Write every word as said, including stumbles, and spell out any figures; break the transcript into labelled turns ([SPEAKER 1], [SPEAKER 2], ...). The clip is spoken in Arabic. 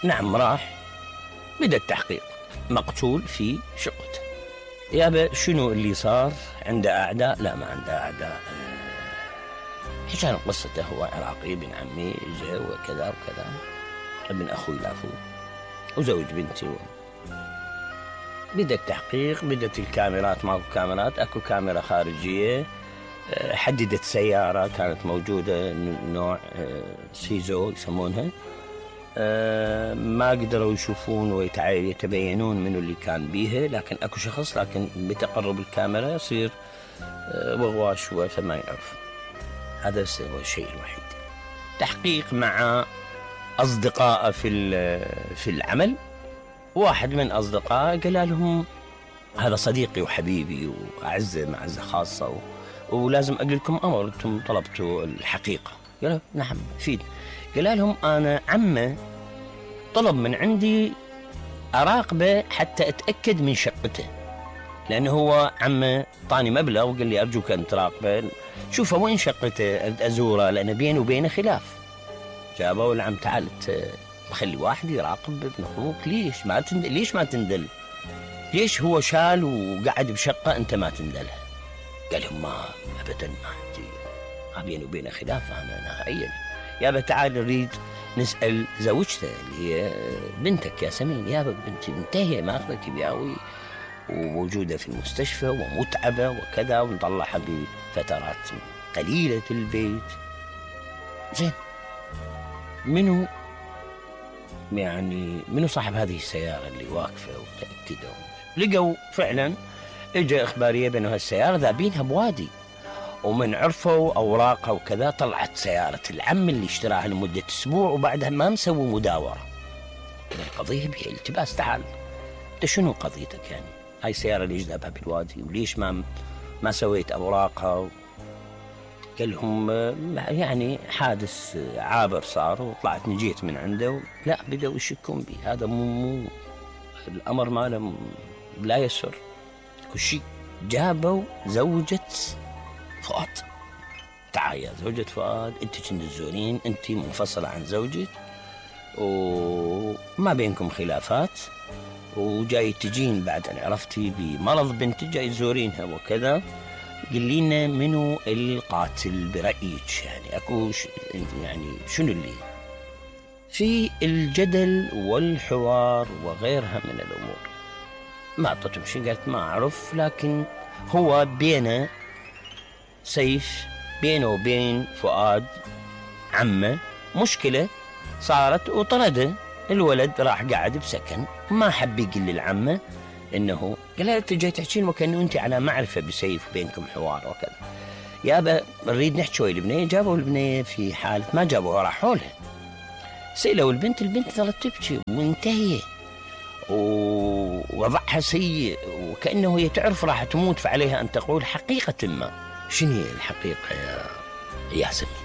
[SPEAKER 1] نعم راح. بدأ التحقيق، مقتول في شقته. يابا شنو اللي صار؟ عنده أعداء؟ لا ما عنده أعداء. حكى قصته، هو عراقي، ابن عمي جاء وكذا وكذا، ابن أخوي لافو وزوج بنتي و... بدأ التحقيق، بدأت الكاميرات، ماكو كاميرات، اكو كاميرا خارجية حددت سيارة كانت موجودة نوع سيزو يسمونها، ما قدروا يشوفون ويتبينون منو اللي كان بيها، لكن اكو شخص، لكن بتقرب الكاميرا يصير وغواش فما يعرف. هذا هو الشيء الوحيد. تحقيق مع أصدقائه في في العمل. واحد من أصدقائه قال لهم هذا صديقي وحبيبي وأعزه معزة خاصة و... ولازم أقول لكم أمر، أنتم طلبتوا الحقيقة. قالوا نعم فيد. قال لهم أنا عمه طلب من عندي أراقبه حتى أتأكد من شقته، لأنه هو عمه طاني مبلغ وقال لي أرجوك أن تراقبه، شوفه وين شقته أزوره، لأن بينه وبينه خلاف. جابوا العم تعال خلي واحد يراقب ابن أخوك، ليش ما تندل؟ ليش ما تندل؟ ليش هو شال وقعد بشقة أنت ما تندلها؟ قال لهم ما أبدا ما عندي، ما بيني وبينه خلاف، أنا نهائيا. يابا تعال نريد نسأل زوجته اللي هي بنتك ياسمين. يابا بنتي منتهية ماخذك بياوي ووجودها في المستشفى ومتعبة وكذا، ونطلعها بفترات قليلة في البيت. زين منو يعني منو صاحب هذه السيارة اللي واقفة؟ وتأكدوا لقوا فعلا اجى إخبارية بأنه هالسيارة ذابينها بوادي، ومن عرفوا أوراقها وكذا طلعت سيارة العم اللي اشتراها لمدة أسبوع وبعدها ما مسوي مداورة. القضية بها التباس. تعال انت شنو قضيتك؟ يعني هاي السيارة اللي جذبها بالوادي وليش ما ما سويت أوراقها؟ قال لهم يعني حادث عابر صار وطلعت نجيت من عنده. لا بدأوا يشكون بي، هذا مو, مو الأمر ماله لا يسر كل شيء. جابوا زوجة فؤاد. تعال يا زوجة فؤاد، انت كنت تزورين، انت منفصلة عن زوجك وما بينكم خلافات، وجاي تجين بعد أن عرفتي بمرض بنتك جاي تزورينها وكذا. قل لنا منو القاتل برأيك؟ يعني أكو يعني شنو اللي في الجدل والحوار وغيرها من الأمور. ما أعطتهم شيء، قالت ما أعرف، لكن هو بينه سيف، بينه وبين فؤاد عمه مشكلة صارت وطرده. الولد راح قاعد بسكن، ما حب يقول للعمه انه قال لها انت جاي تحكين وكانه انت على معرفه بسيف وبينكم حوار وكذا. يابا نريد نحكي شوي البنيه. جابوا البنيه في حاله ما جابوها، راحوا لها سئلوا البنت، البنت ظلت تبكي ومنتهيه ووضعها سيء وكانه هي تعرف راح تموت، فعليها ان تقول حقيقه ما. شنو هي الحقيقه يا ياسمين؟